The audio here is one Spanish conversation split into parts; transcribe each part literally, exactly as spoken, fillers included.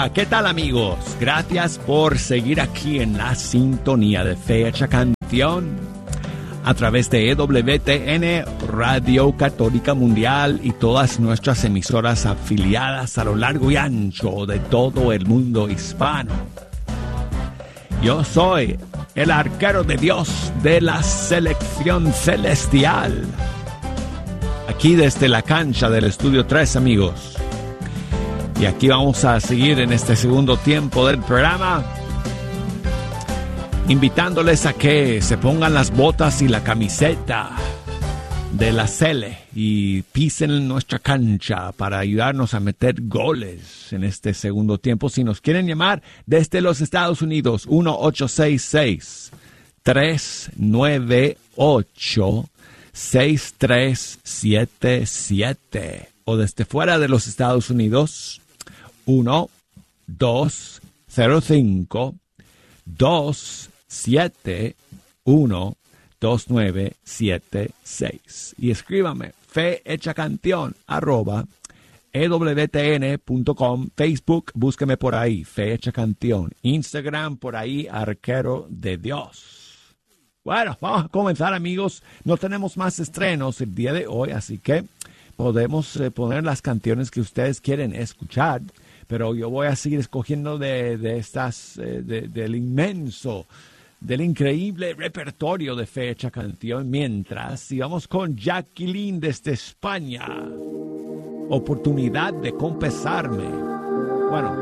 Hola, ¿qué tal amigos? Gracias por seguir aquí en la sintonía de Fecha Canción a través de E W T N, Radio Católica Mundial y todas nuestras emisoras afiliadas a lo largo y ancho de todo el mundo hispano. Yo soy el arquero de Dios de la selección celestial. Aquí desde la cancha del Estudio tres, amigos. Y aquí vamos a seguir en este segundo tiempo del programa, invitándoles a que se pongan las botas y la camiseta de la Cele y pisen nuestra cancha para ayudarnos a meter goles en este segundo tiempo. Si nos quieren llamar desde los Estados Unidos, uno ocho seis seis, tres nueve ocho, seis tres siete siete. O desde fuera de los Estados Unidos, uno dos cero cinco, dos siete uno, dos nueve siete seis. Y escríbame fehechacanción arroba E W T N punto com. Facebook, búsqueme por ahí, Fecha Canción. Instagram, por ahí, Arquero de Dios. Bueno, vamos a comenzar, amigos. No tenemos más estrenos el día de hoy, así que podemos eh, poner las canciones que ustedes quieren escuchar. Pero yo voy a seguir escogiendo de, de estas, eh, de, del inmenso, del increíble repertorio de Fecha Canción. Mientras, y vamos con Jacqueline desde España. Oportunidad de confesarme.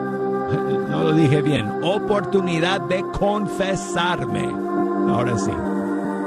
Bueno, no lo dije bien. Oportunidad de confesarme. Ahora sí.